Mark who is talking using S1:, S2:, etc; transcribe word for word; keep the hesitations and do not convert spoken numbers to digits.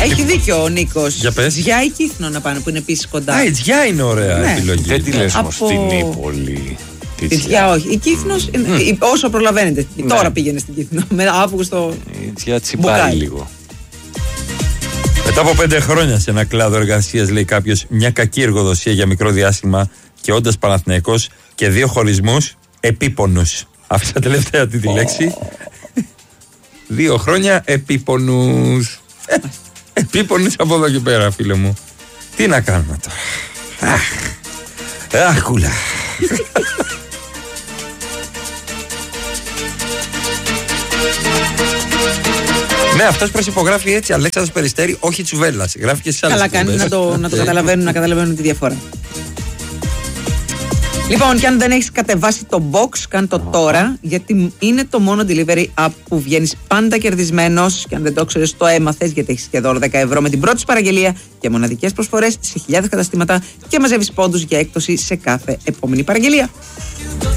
S1: Έχει δίκιο ο Νίκος.
S2: Για πες.
S1: Τζιά ή Κύθνο να πάνε που είναι επίσης κοντά.
S2: Α, η Τζιά είναι ωραία
S1: Ναι.
S2: επιλογή.
S3: Δεν τη λες όμως
S1: Από-
S3: στην Νύπολη.
S1: Η Τζιά όχι. Η Κύθνος, mm. όσο προλαβαίνετε.
S3: Ναι.
S1: Τώρα πήγαινε στην Κύθνο. Με Αύγουστο.
S3: Η Τζιά τσιμπάει
S1: Μπουκάλι.
S3: λίγο.
S2: Μετά από πέντε χρόνια σε ένα κλάδο εργασίας, λέει κάποιος, μια κακή εργοδοσία για μικρό διάστημα και όντας Παναθηναϊκός και δύο χωρισμούς, επίπονους. Άφησα τελευταία τη, τη λέξη. Δύο χρόνια επίπονους. Ε, επίπονους από εδώ και πέρα, φίλε μου. Τι να κάνουμε τώρα. Αχ, αχούλα. Ναι, αυτός προσυπογράφει έτσι, Αλέξανδρος Περιστέρη, όχι Τσουβέλλας. Γράφει και στις άλλες
S1: Καλά κάνει
S2: εκπομπές.
S1: να το, να το καταλαβαίνουν, να καταλαβαίνουν τη διαφορά. Λοιπόν, και αν δεν έχεις κατεβάσει το box, κάνε το τώρα, γιατί είναι το μόνο delivery app που βγαίνεις πάντα κερδισμένος. Και αν δεν το ξέρεις, το έμαθες, γιατί έχεις και δώρο δέκα ευρώ με την πρώτη σου παραγγελία και μοναδικές προσφορές σε χιλιάδες καταστήματα και μαζεύεις πόντους για έκπτωση σε κάθε επόμενη παραγγελία.